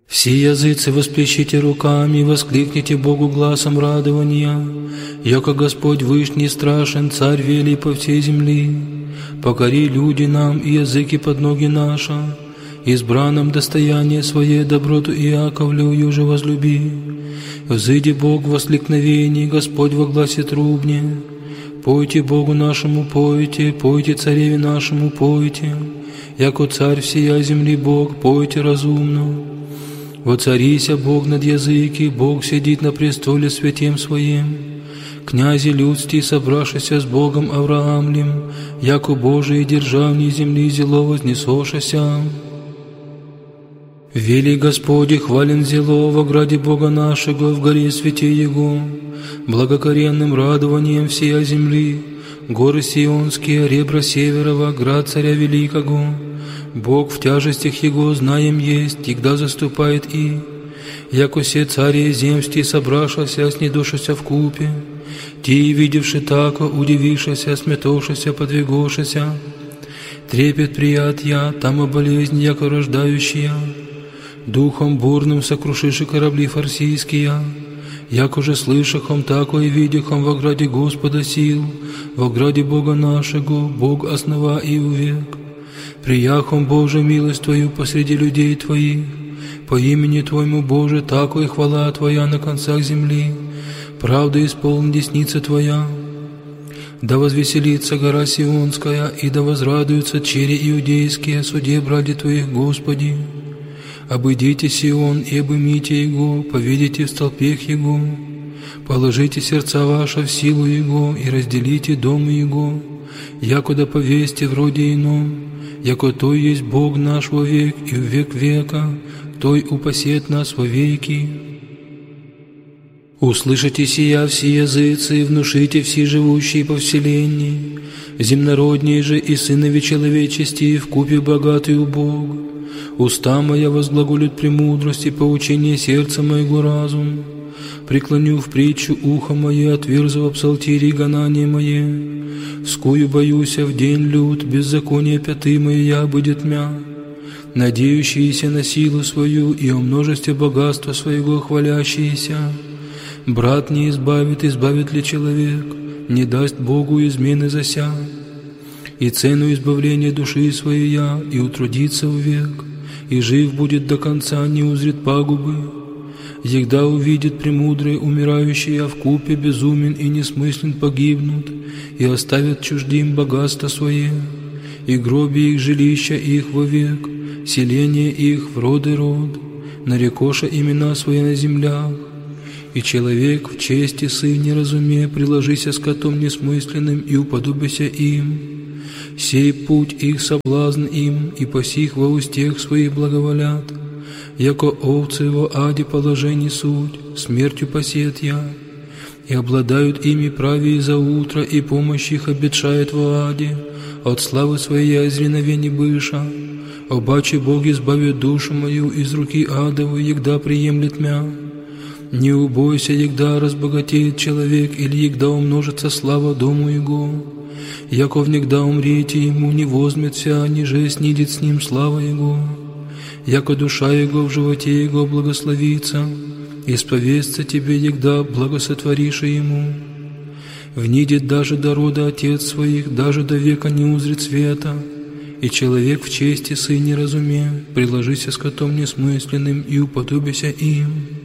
Все языцы восплещите руками, воскликните Богу гласом радования, яко Господь вышний страшен, Царь велий по всей земли. Покори люди нам и языки под ноги наши, избранном достояние свое доброту Иаковлю юже возлюби. Взыди Бог в воскликновении, Господь во гласе трубне. Пойте Богу нашему, пойте, пойте Цареве нашему, пойте, яко Царь всея земли Бог, пойте разумно. Воцарися Бог над языки, Бог сидит на престоле святем Своим. Князи людские, собравшися с Богом Авраамлем, яко Божие державни земли зело вознесошася. Вели Господи, хвален зело во граде Бога нашего, в горе святе Его, благокоренным радованием всея земли, горы Сионские, ребра Северова, град Царя Великого. Бог в тяжестях Его знаем есть, когда заступает и, яко се цари земские, собравшися, снедошися в купе, те, видевши тако, удивившися, сметошися, подвигошися, трепет приятия, там и болезнь, яко рождающая, духом бурным сокрушиши корабли фарсийские, яко же слышахом, тако и видяхом во граде Господа сил, во граде Бога нашего, Бог основа и увек. Прияхом, Боже, милость Твою посреди людей Твоих, по имени Твоему, Боже, тако и хвала Твоя на концах земли, правда исполни десница Твоя. Да возвеселится гора Сионская, и да возрадуются чери иудейские, судеб ради Твоих, Господи. Обыдите Сион и обымите Его, повидите в столпех Его, положите сердца ваши в силу Его и разделите дом Его, якуда повесьте вроде ином, яко Той есть Бог наш во век и в век века, Той упасет нас во веки. Услышите сия все языцы, внушите все живущие по вселенной, земнородние же и сынови человечести вкупе богатый Бог. Уста моя возглаголют премудрости, поучение сердца моего разум. Преклоню в притчу ухо мое, отверзу в псалтире гонание мое. Скую боюся в день лют, беззаконие пяты моя будет мя. Надеющиеся на силу свою и о множестве богатства своего хвалящиеся. Брат не избавит, избавит ли человек, не даст Богу измены зася. И цену избавления души своей я, и утрудится век, и жив будет до конца, не узрит пагубы. Егда увидит премудрые умирающие, а вкупе безумен и несмыслен погибнут, и оставят чуждим богатство свое, и гроби их жилища их вовек, селение их в род и род, нарекоша имена свои на землях. И человек в чести сын не разуме, приложися с котом несмысленным и уподобися им. Сей путь их соблазн им, и посих во устех своих благоволят. Яко овцы во аде положений суть, смертью посеет я. И обладают ими правее за утро, и помощь их обетшает во аде, от славы своей озреновени быша. Обаче Бог избавит душу мою из руки адовой, егда приемлет мя. Не убойся, егда разбогатеет человек, или егда умножится слава дому его. Яков негда умрете ему, не возьмет вся, ниже снидет с ним слава его. Яко душа его в животе его благословится, исповестся тебе, егда благосотвориша ему. Внидит даже до рода отец своих, даже до века не узрит света. И человек в чести сын не разуме, приложися с котом несмысленным и уподобися им.